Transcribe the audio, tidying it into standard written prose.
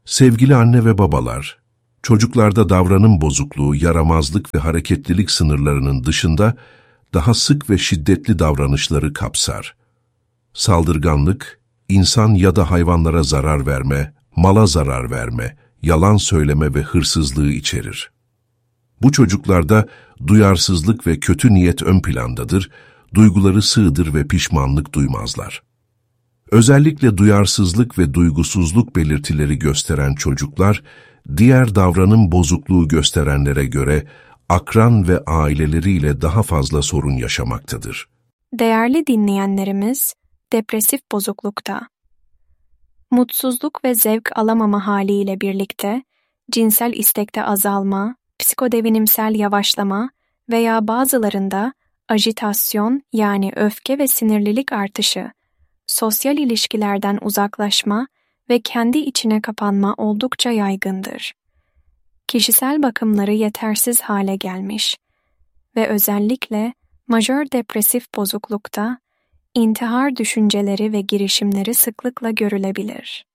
Sevgili anne ve babalar, çocuklarda davranım bozukluğu, yaramazlık ve hareketlilik sınırlarının dışında daha sık ve şiddetli davranışları kapsar. Saldırganlık, insan ya da hayvanlara zarar verme, mala zarar verme, yalan söyleme ve hırsızlığı içerir. Bu çocuklarda duyarsızlık ve kötü niyet ön plandadır, duyguları sığdır ve pişmanlık duymazlar. Özellikle duyarsızlık ve duygusuzluk belirtileri gösteren çocuklar, diğer davranım bozukluğu gösterenlere göre akran ve aileleriyle daha fazla sorun yaşamaktadır. Değerli dinleyenlerimiz, depresif bozuklukta, mutsuzluk ve zevk alamama haliyle birlikte, cinsel istekte azalma, psikodevinimsel yavaşlama veya bazılarında ajitasyon yani öfke ve sinirlilik artışı, sosyal ilişkilerden uzaklaşma ve kendi içine kapanma oldukça yaygındır. Kişisel bakımları yetersiz hale gelmiş ve özellikle majör depresif bozuklukta intihar düşünceleri ve girişimleri sıklıkla görülebilir.